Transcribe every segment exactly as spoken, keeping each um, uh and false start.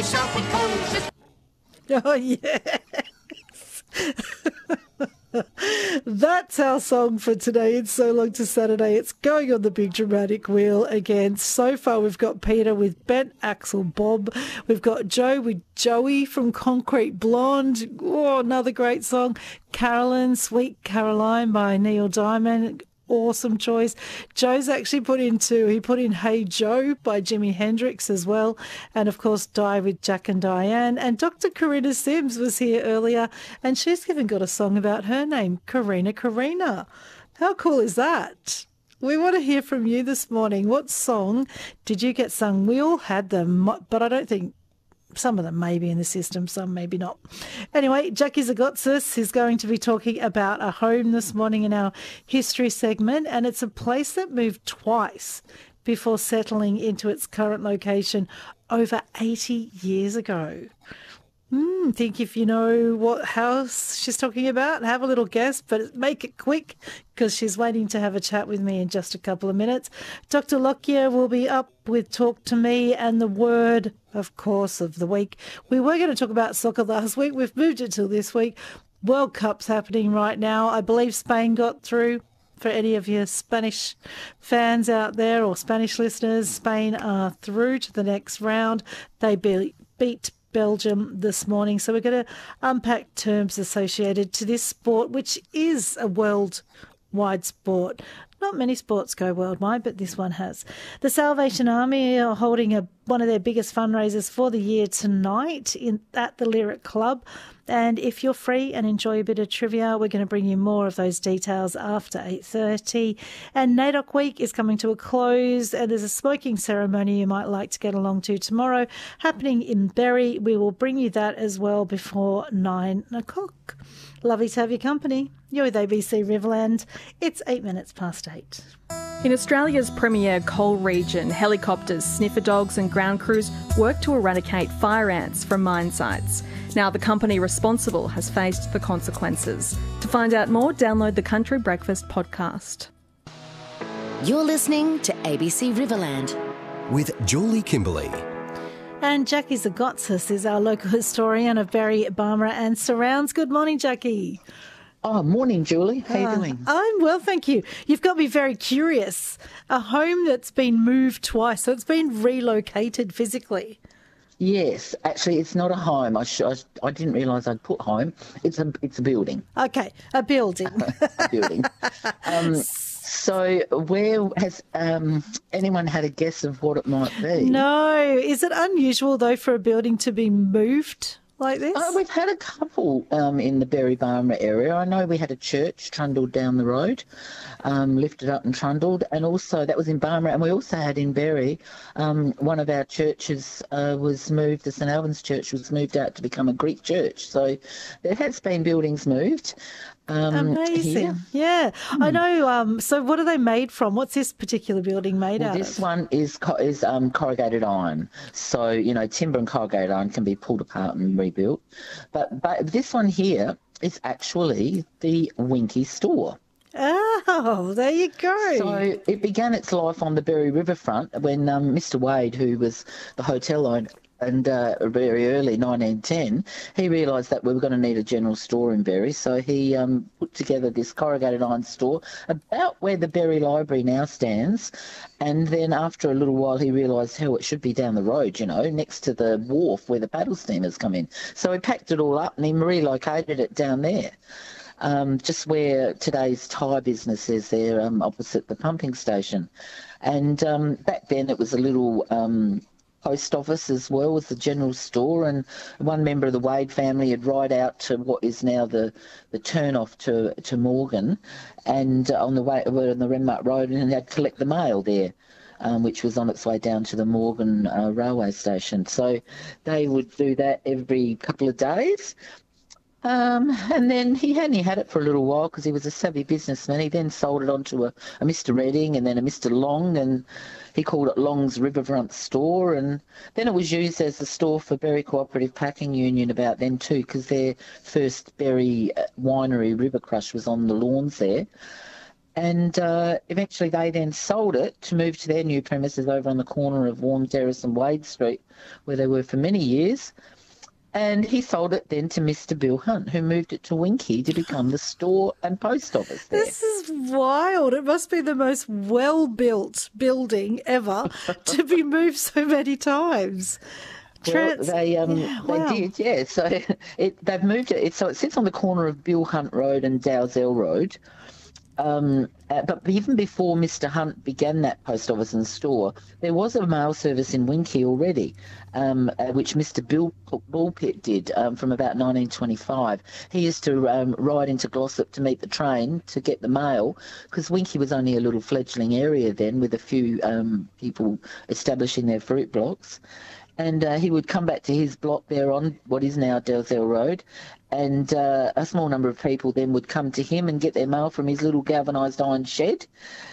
shall be conscious. Oh, yes. That's our song for today. It's So Long to Saturday. It's going on the big dramatic wheel again. So far, we've got Peter with Bent Axel Bob. We've got Joe with Joey from Concrete Blonde. Oh, another great song. Carolyn, Sweet Caroline by Neil Diamond. Awesome choice. Joe's actually put in two. He put in Hey Joe by Jimi Hendrix as well. And, of course, Die with Jack and Diane. And Doctor Karina Sims was here earlier, and she's even got a song about her name, Karina Karina. How cool is that? We want to hear from you this morning. What song did you get sung? We all had them, but I don't think some of them may be in the system, some maybe not. Anyway, Jackie Zagotsis is going to be talking about a home this morning in our history segment, and it's a place that moved twice before settling into its current location over eighty years ago. Mm, think if you know what house she's talking about, have a little guess, but make it quick because she's waiting to have a chat with me in just a couple of minutes. Doctor Lockyer will be up with Talk to Me and the word, of course, of the week. We were going to talk about soccer last week. We've moved it till this week. World Cup's happening right now. I believe Spain got through. For any of your Spanish fans out there or Spanish listeners, Spain are through to the next round. They be- beat Belgium this morning. So we're going to unpack terms associated to this sport, which is a worldwide sport. Not many sports go worldwide, but this one has. The Salvation Army are holding a, one of their biggest fundraisers for the year tonight in, at the Lyric Club. And if you're free and enjoy a bit of trivia, we're going to bring you more of those details after eight thirty. And NAIDOC Week is coming to a close, and there's a smoking ceremony you might like to get along to tomorrow happening in Berry. We will bring you that as well before nine o'clock. Lovely to have your company. You're with A B C Riverland. It's eight minutes past eight. In Australia's premier coal region, helicopters, sniffer dogs and ground crews work to eradicate fire ants from mine sites. Now the company responsible has faced the consequences. To find out more, download the Country Breakfast podcast. You're listening to A B C Riverland with Julie Kimberley. And Jackie Zagotsis is our local historian of Berry, Barmera and surrounds. Good morning, Jackie. Oh, morning, Julie. How you uh, doing? I'm well, thank you. You've got me very curious. A home that's been moved twice, so it's been relocated physically. Yes, actually, it's not a home. I sh- I, sh- I didn't realise I'd put home. It's a it's a building. Okay, a building. a building. Um, so, where has um, anyone had a guess of what it might be? No. Is it unusual though for a building to be moved like this? Oh, we've had a couple um, in the Berry Barmera area. I know we had a church trundled down the road, um, lifted up and trundled, and also that was in Barmera. And we also had in Berry, um, one of our churches uh, was moved, the St Albans Church was moved out to become a Greek church. So there has been buildings moved. Um, Amazing. Here. Yeah. Hmm. I know. Um, so what are they made from? What's this particular building made well, out this of? This one is is um, corrugated iron. So, you know, timber and corrugated iron can be pulled apart and rebuilt. But, but this one here is actually the Winky store. Oh, there you go. So it began its life on the Berry Riverfront when um, Mister Wade, who was the hotel owner, and uh, very early, nineteen ten, he realised that we were going to need a general store in Berry, so he um, put together this corrugated iron store about where the Berry Library now stands, and then after a little while he realised, hell, it should be down the road, you know, next to the wharf where the paddle steamers come in. So he packed it all up and he relocated it down there. Um, just where today's Thai business is there, um, opposite the pumping station. And um, back then it was a little um, post office as well as the general store, and one member of the Wade family had ride out to what is now the, the turn off to, to Morgan, and uh, on the way on the Renmark Road, and they'd collect the mail there. Um, which was on its way down to the Morgan uh, railway station. So they would do that every couple of days. Um, and then he only had it for a little while because he was a savvy businessman. He then sold it on to a, a Mister Redding and then a Mister Long, and he called it Long's Riverfront Store. And then it was used as the store for Berry Cooperative Packing Union about then too, because their first berry winery, River Crush, was on the lawns there. And uh, eventually they then sold it to move to their new premises over on the corner of Warm Terrace and Wade Street, where they were for many years. And he sold it then to Mister Bill Hunt, who moved it to Winky to become the store and post office there. This is wild. It must be the most well-built building ever to be moved so many times. Well, Trans- they um Yeah, they wow. did, yeah. So it they've moved it. it. So it sits on the corner of Bill Hunt Road and Dowsell Road. Um, uh, but even before Mister Hunt began that post office and store, there was a mail service in Winky already, um, uh, which Mister Bill Bullpit did um, from about nineteen twenty-five. He used to um, ride into Glossop to meet the train to get the mail, because Winky was only a little fledgling area then, with a few um, people establishing their fruit blocks. And uh, he would come back to his block there on what is now Dalzell Road, and uh, a small number of people then would come to him and get their mail from his little galvanised iron shed.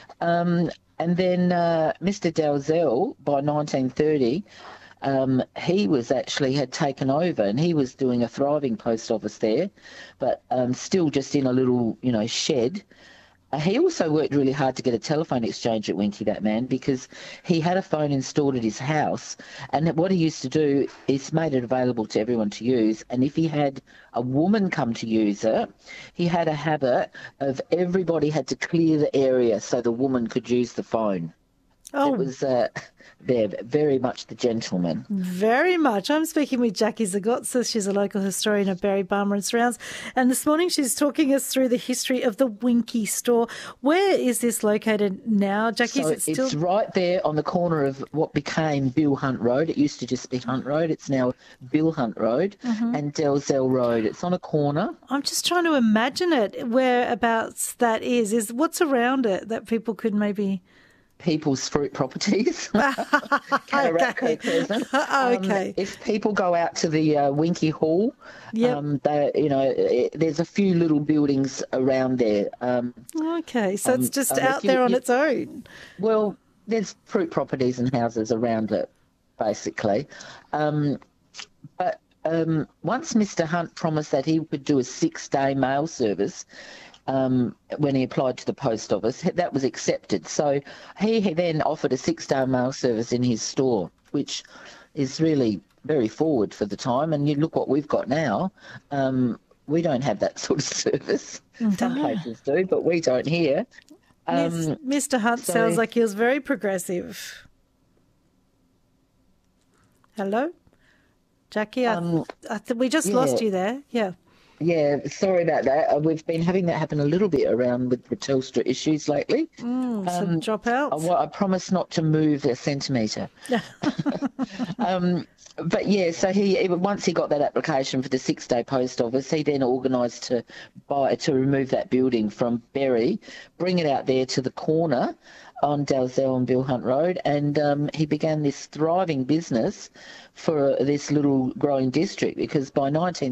Um, and then uh, Mister Dalzell, by nineteen thirty, um, he was actually had taken over, and he was doing a thriving post office there, but um, still just in a little, you know, shed. Uh, he also worked really hard to get a telephone exchange at Winky, that man, because he had a phone installed at his house, and what he used to do is made it available to everyone to use. And if he had a woman come to use it, he had a habit of everybody had to clear the area so the woman could use the phone. Oh, It was uh, there very much the gentleman. very much. I'm speaking with Jackie Zagotza. She's a local historian of Barry, Barmer and surrounds. And this morning she's talking us through the history of the Winky store. Where is this located now, Jackie? So is it still... it's right there on the corner of what became Bill Hunt Road. It used to just be Hunt Road. It's now Bill Hunt Road Mm-hmm. and Dalzell Road. It's on a corner. I'm just trying to imagine it, whereabouts that is. Is what's around it that people could maybe... People's fruit properties. Cataract Okay. Crescent. Okay. Um, if people go out to the uh, Winky Hall, Yep. um, they, you know, it, there's a few little buildings around there. Um, Okay, so it's Um, just uh, out you- there on you- its own. well, there's fruit properties and houses around it, basically. Um, but um, once Mister Hunt promised that he would do a six-day mail service, um, when he applied to the post office, that was accepted. So he then offered a six-day mail service in his store, which is really very forward for the time. And you look what we've got now. Um, we don't have that sort of service. Some places do, but we don't here. Miss- Um, Mister Hunt so- sounds like he was very progressive. Hello? Jackie, I, Um, I th- we just yeah. lost you there. Yeah. Yeah, sorry about that. Uh, we've been having that happen a little bit around with the Telstra issues lately. Mm, some Um, I, dropouts. well, I promise not to move a centimetre. um, but yeah, so he once he got that application for the six-day post office, he then organised to buy to remove that building from Berry, bring it out there to the corner on Dalzell and Bill Hunt Road, and um, he began this thriving business for this little growing district, because by nineteen